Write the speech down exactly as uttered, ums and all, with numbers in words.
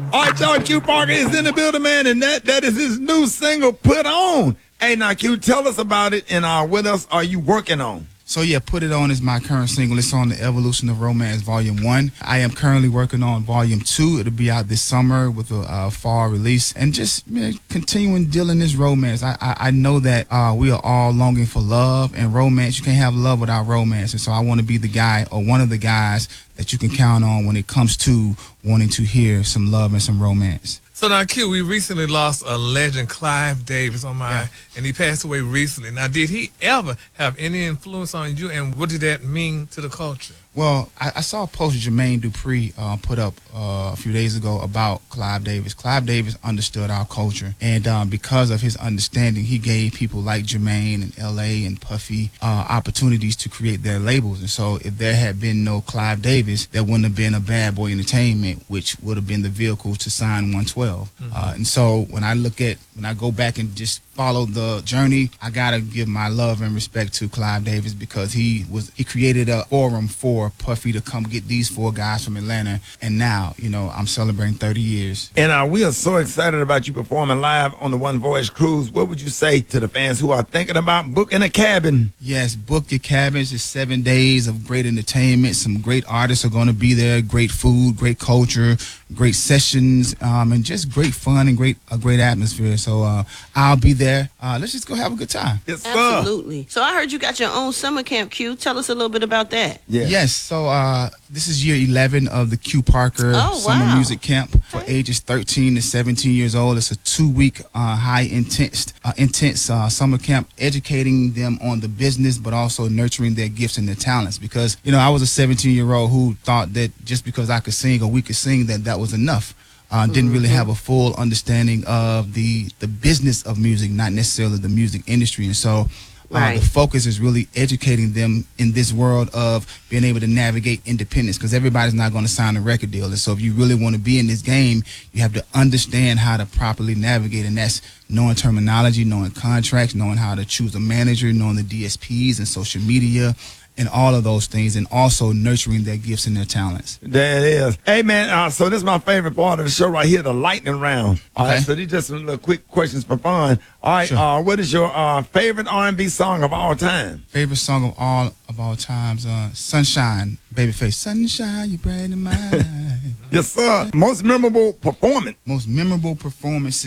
All right, y'all, Q Parker is in the building, man, and that, that is his new single, Put On. Hey, now, Q, tell us about it, and uh, what else are you working on? So yeah, Put It On is my current single. It's on the Evolution of Romance Volume one. I am currently working on Volume two. It'll be out this summer with a uh, fall release. And just man, continuing dealing this romance. I, I, I know that uh, we are all longing for love and romance. You can't have love without romance. And so I want to be the guy or one of the guys that you can count on when it comes to wanting to hear some love and some romance. So now, Q, we recently lost a legend, Clive Davis, on my, yeah. and he passed away recently. Now, did he ever have any influence on you, and what did that mean to the culture? Well, I, I saw a post Jermaine Dupri uh, put up uh, a few days ago about Clive Davis. Clive Davis understood our culture, and um, because of his understanding, he gave people like Jermaine and L A and Puffy uh, opportunities to create their labels. And so if there had been no Clive Davis, there wouldn't have been a Bad Boy Entertainment, which would have been the vehicle to sign one twelve. Mm-hmm. uh, and so when I look at, when I go back and just follow the journey, I gotta give my love and respect to Clive Davis, because he was he created a forum for Puffy to come get these four guys from Atlanta, and now, you know, I'm celebrating thirty years. And uh, we are so excited about you performing live on the One Voice Cruise. What would you say to the fans who are thinking about booking a cabin? Yes, book your cabins. It's seven days of great entertainment. Some great artists are going to be there. Great food, great culture, great sessions, um, and just great fun and great a great atmosphere. So uh, I'll be there. Uh, let's just go have a good time. Yes, sir. Absolutely. So I heard you got your own summer camp, Q. Tell us a little bit about that. Yeah. Yes. So uh, this is year eleven of the Q Parker oh, Summer wow. Music Camp for okay. ages thirteen to seventeen years old. It's a two-week uh, high intense, uh, intense uh, summer camp, educating them on the business, but also nurturing their gifts and their talents. Because, you know, I was a seventeen-year-old who thought that just because I could sing or we could sing, that that was enough. Uh, didn't mm-hmm. really have a full understanding of the the business of music, not necessarily the music industry. And so uh, right. the focus is really educating them in this world of being able to navigate independence, because everybody's not going to sign a record deal. And so if you really want to be in this game, you have to understand how to properly navigate, and that's knowing terminology, knowing contracts, knowing how to choose a manager, knowing the D S Ps and social media, and all of those things, and also nurturing their gifts and their talents. There it is. Hey, man, uh, so this is my favorite part of the show right here, the lightning round. All okay. right, so these just some little quick questions for fun. All right, sure. uh, what is your uh, favorite R and B song of all time? Favorite song of all of all times, uh, Sunshine, Babyface. Sunshine, you brighten my life. Yes, sir. Most memorable performance? Most memorable performance